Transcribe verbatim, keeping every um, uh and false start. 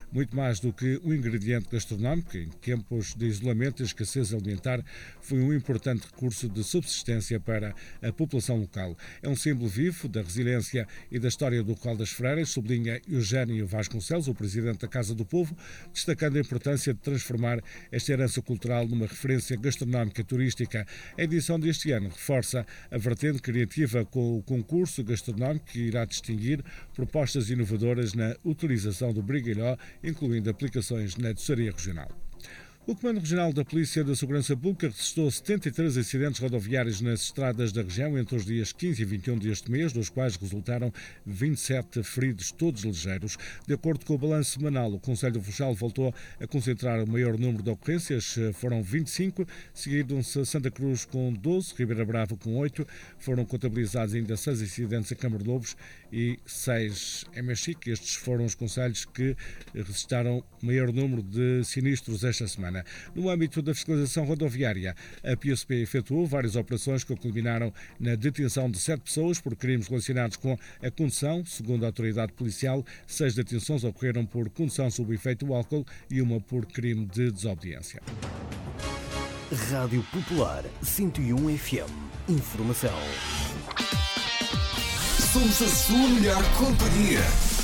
Muito mais do que um ingrediente gastronómico, em tempos de isolamento e escassez alimentar, foi um importante recurso de subsistência para a população local. É um símbolo vivo da resiliência e da história do Col das Freiras, sublinha Eugênio Vasconcelos, o presidente da Casa do Povo, destacando a importância de transformar esta herança cultural numa referência gastronómica turística. A edição deste ano reforça a vertente criativa com o concurso gastronómico que irá distinguir propostas inovadoras na utilização do brigalhó, incluindo aplicações na doçaria regional. O Comando Regional da Polícia da Segurança Pública registrou setenta e três acidentes rodoviários nas estradas da região entre os dias quinze e vinte e um deste mês, dos quais resultaram vinte e sete feridos, todos ligeiros. De acordo com o balanço semanal, o Conselho do Funchal voltou a concentrar o maior número de ocorrências, foram vinte e cinco, seguiram-se Santa Cruz com doze, Ribeira Brava com oito, foram contabilizados ainda seis acidentes em Câmara de Lobos e seis em Mexique. Estes foram os concelhos que registraram o maior número de sinistros esta semana. No âmbito da fiscalização rodoviária, a P S P efetuou várias operações que culminaram na detenção de sete pessoas por crimes relacionados com a condução. Segundo a autoridade policial, seis detenções ocorreram por condução sob o efeito do álcool e uma por crime de desobediência. Rádio Popular cento e um F M. Informação. Somos a sua melhor companhia.